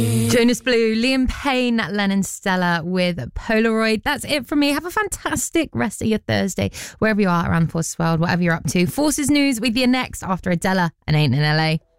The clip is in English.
Jonas Blue, Liam Payne, Lennon Stella with Polaroid. That's it from me. Have a fantastic rest of your Thursday, wherever you are around the Forces world, whatever you're up to. Forces News with you next after Adela and Ain't in LA.